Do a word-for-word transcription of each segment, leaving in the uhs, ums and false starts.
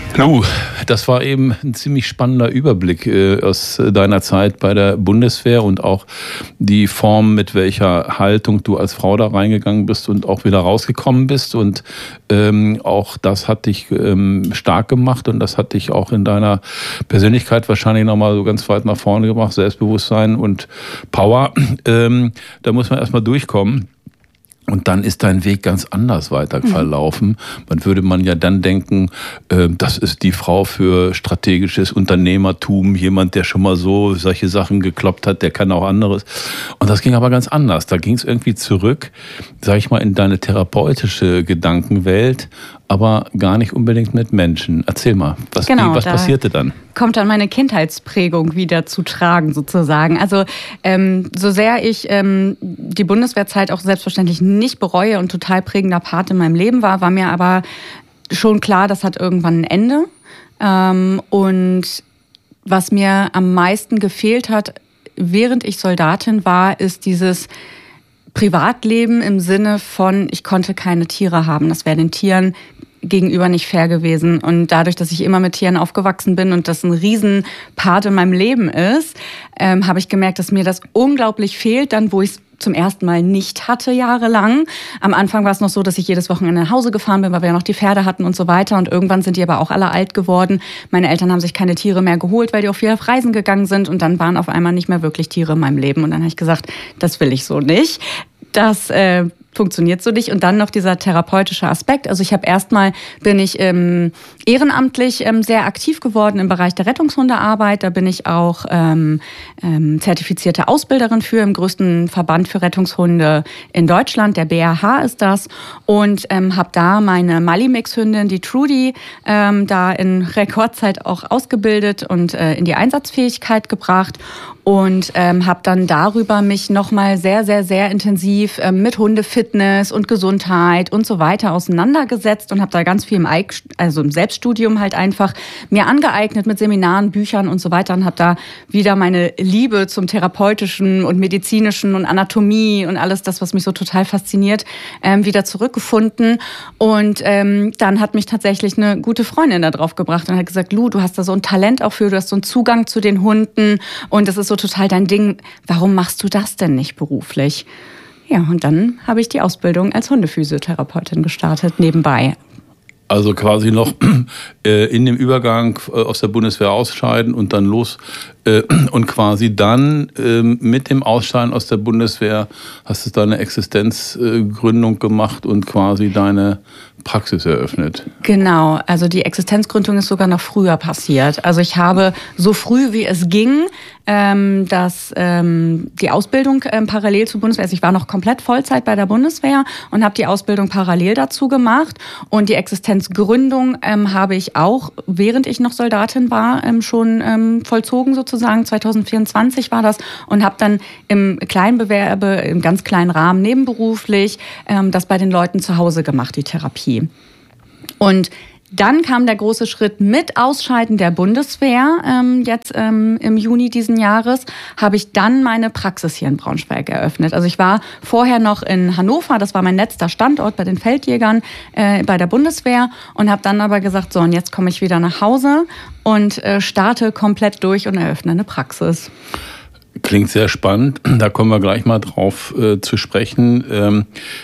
Uh, das war eben ein ziemlich spannender Überblick äh, aus deiner Zeit bei der Bundeswehr und auch die Form, mit welcher Haltung du als Frau da reingegangen bist und auch wieder rausgekommen bist. Und ähm, auch das hat dich ähm, stark gemacht und das hat dich auch in deiner Persönlichkeit wahrscheinlich nochmal so ganz weit nach vorne gebracht, Selbstbewusstsein und Power. Ähm, da muss man erstmal durchkommen. Und dann ist dein Weg ganz anders weiter verlaufen. Man würde man ja dann denken, äh, das ist die Frau für strategisches Unternehmertum, jemand, der schon mal so solche Sachen gekloppt hat, der kann auch anderes. Und das ging aber ganz anders. Da ging es irgendwie zurück, sag ich mal, in deine therapeutische Gedankenwelt, aber gar nicht unbedingt mit Menschen. Erzähl mal, was, genau, wie, was da passierte dann? Kommt dann meine Kindheitsprägung wieder zu tragen sozusagen. Also ähm, so sehr ich ähm, die Bundeswehrzeit auch selbstverständlich nicht bereue und total prägender Part in meinem Leben war, war mir aber schon klar, das hat irgendwann ein Ende. Ähm, und was mir am meisten gefehlt hat, während ich Soldatin war, ist dieses Privatleben im Sinne von, ich konnte keine Tiere haben. Das wäre den Tieren gegenüber nicht fair gewesen. Und dadurch, dass ich immer mit Tieren aufgewachsen bin und das ein Riesenpart in meinem Leben ist, ähm, habe ich gemerkt, dass mir das unglaublich fehlt, dann wo ich es zum ersten Mal nicht hatte, jahrelang. Am Anfang war es noch so, dass ich jedes Wochenende nach Hause gefahren bin, weil wir ja noch die Pferde hatten und so weiter. Und irgendwann sind die aber auch alle alt geworden. Meine Eltern haben sich keine Tiere mehr geholt, weil die auf viel auf Reisen gegangen sind. Und dann waren auf einmal nicht mehr wirklich Tiere in meinem Leben. Und dann habe ich gesagt, das will ich so nicht. Das äh, funktioniert so nicht. Und dann noch dieser therapeutische Aspekt. Also ich habe erstmal, bin ich ähm, ehrenamtlich ähm, sehr aktiv geworden im Bereich der Rettungshundearbeit. Da bin ich auch ähm, ähm, zertifizierte Ausbilderin für, im größten Verband für Rettungshunde in Deutschland. Der B R H ist das. Und ähm, habe da meine Malimix-Hündin, die Trudy, ähm, da in Rekordzeit auch ausgebildet und äh, in die Einsatzfähigkeit gebracht. Und ähm, habe dann darüber mich nochmal sehr, sehr, sehr intensiv ähm, mit Hundefitness und Gesundheit und so weiter auseinandergesetzt und habe da ganz viel im, Eig- also im Selbststudium halt einfach mir angeeignet mit Seminaren, Büchern und so weiter und habe da wieder meine Liebe zum Therapeutischen und Medizinischen und Anatomie und alles das, was mich so total fasziniert, ähm, wieder zurückgefunden. Und ähm, dann hat mich tatsächlich eine gute Freundin da drauf gebracht und hat gesagt, Lu, du hast da so ein Talent auch für, du hast so einen Zugang zu den Hunden und das ist so total dein Ding. Warum machst du das denn nicht beruflich? Ja, und dann habe ich die Ausbildung als Hundephysiotherapeutin gestartet, nebenbei. Also quasi noch äh, in dem Übergang äh, aus der Bundeswehr ausscheiden und dann los äh, und quasi dann äh, mit dem Ausscheiden aus der Bundeswehr hast du deine Existenzgründung äh, gemacht und quasi deine Praxis eröffnet. Genau, also die Existenzgründung ist sogar noch früher passiert. Also ich habe so früh wie es ging, ähm, dass ähm, die Ausbildung ähm, parallel zur Bundeswehr, also ich war noch komplett Vollzeit bei der Bundeswehr und habe die Ausbildung parallel dazu gemacht und die Existenzgründung ähm, habe ich auch, während ich noch Soldatin war, ähm, schon ähm, vollzogen sozusagen, zwanzig vierundzwanzig war das und habe dann im Kleinbewerbe, im ganz kleinen Rahmen nebenberuflich ähm, das bei den Leuten zu Hause gemacht, die Therapie. Und dann kam der große Schritt mit Ausscheiden der Bundeswehr. Ähm, jetzt ähm, im Juni diesen Jahres habe ich dann meine Praxis hier in Braunschweig eröffnet. Also ich war vorher noch in Hannover, das war mein letzter Standort bei den Feldjägern äh, bei der Bundeswehr und habe dann aber gesagt, so und jetzt komme ich wieder nach Hause und äh, starte komplett durch und eröffne eine Praxis. Klingt sehr spannend. Da kommen wir gleich mal drauf äh, zu sprechen ähm,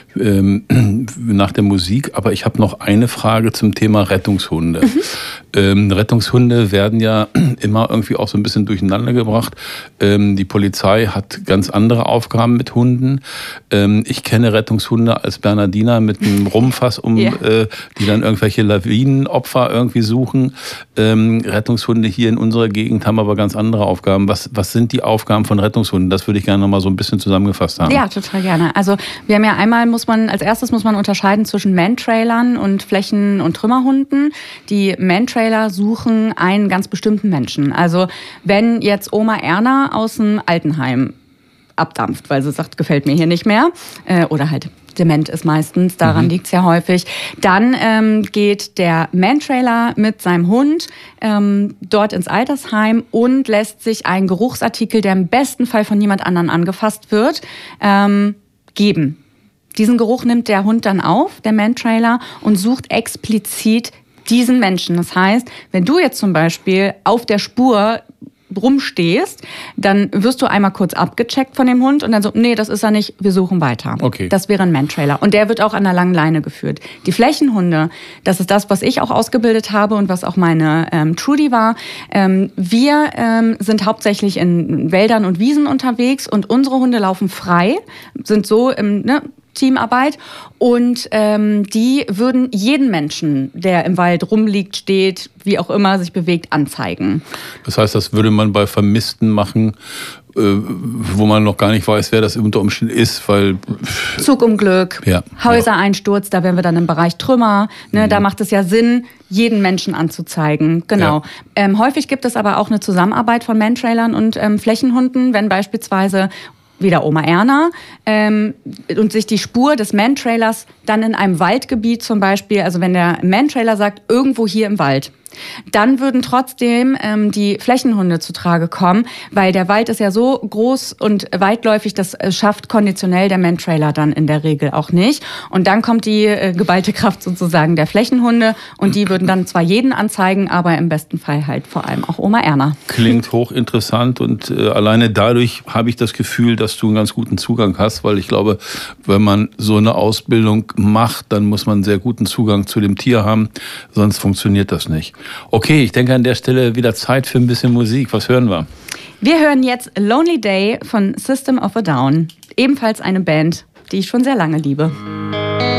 ähm, nach der Musik. Aber ich habe noch eine Frage zum Thema Rettungshunde. Mhm. Ähm, Rettungshunde werden ja immer irgendwie auch so ein bisschen durcheinander gebracht. Ähm, die Polizei hat ganz andere Aufgaben mit Hunden. Ähm, ich kenne Rettungshunde als Bernardiner mit einem Rumpfass, um, ja. äh, die dann irgendwelche Lawinenopfer irgendwie suchen. Ähm, Rettungshunde hier in unserer Gegend haben aber ganz andere Aufgaben. Was, was sind die Aufgaben von Rettungshunden? Das würde ich gerne noch mal so ein bisschen zusammengefasst haben. Ja, total gerne. Also wir haben ja einmal, muss man, als erstes muss man unterscheiden zwischen Mantrailern und Flächen- und Trümmerhunden. Die Mantrailer suchen einen ganz bestimmten Menschen. Also wenn jetzt Oma Erna aus dem Altenheim abdampft, weil sie sagt, gefällt mir hier nicht mehr, äh, oder halt dement ist meistens, daran mhm. liegt es ja häufig. Dann ähm, geht der Mantrailer mit seinem Hund ähm, dort ins Altersheim und lässt sich einen Geruchsartikel, der im besten Fall von niemand anderem angefasst wird, ähm, geben. Diesen Geruch nimmt der Hund dann auf, der Mantrailer, und sucht explizit diesen Menschen. Das heißt, wenn du jetzt zum Beispiel auf der Spur rumstehst, dann wirst du einmal kurz abgecheckt von dem Hund und dann so, nee, das ist er nicht, wir suchen weiter. Okay. Das wäre ein Mantrailer. Und der wird auch an der langen Leine geführt. Die Flächenhunde, das ist das, was ich auch ausgebildet habe und was auch meine ähm, Trudy war. Ähm, wir ähm, sind hauptsächlich in Wäldern und Wiesen unterwegs und unsere Hunde laufen frei, sind so im ne, Teamarbeit und ähm, die würden jeden Menschen, der im Wald rumliegt, steht, wie auch immer, sich bewegt, anzeigen. Das heißt, das würde man bei Vermissten machen, äh, wo man noch gar nicht weiß, wer das unter Umständen ist, weil... Zugunglück, ja, Häusereinsturz, da wären wir dann im Bereich Trümmer. Ne, mhm. Da macht es ja Sinn, jeden Menschen anzuzeigen. Genau. Ja. Ähm, häufig gibt es aber auch eine Zusammenarbeit von Mantrailern und ähm, Flächenhunden, wenn beispielsweise wieder Oma Erna, ähm, und sich die Spur des Mantrailers dann in einem Waldgebiet zum Beispiel, also wenn der Mantrailer sagt, irgendwo hier im Wald, dann würden trotzdem ähm, die Flächenhunde zu Trage kommen, weil der Wald ist ja so groß und weitläufig, das äh, schafft konditionell der Mantrailer dann in der Regel auch nicht. Und dann kommt die äh, geballte Kraft sozusagen der Flächenhunde und die würden dann zwar jeden anzeigen, aber im besten Fall halt vor allem auch Oma Erna. Klingt hochinteressant und äh, alleine dadurch habe ich das Gefühl, dass du einen ganz guten Zugang hast, weil ich glaube, wenn man so eine Ausbildung macht, dann muss man einen sehr guten Zugang zu dem Tier haben, sonst funktioniert das nicht. Okay, ich denke an der Stelle wieder Zeit für ein bisschen Musik. Was hören wir? Wir hören jetzt Lonely Day von System of a Down. Ebenfalls eine Band, die ich schon sehr lange liebe.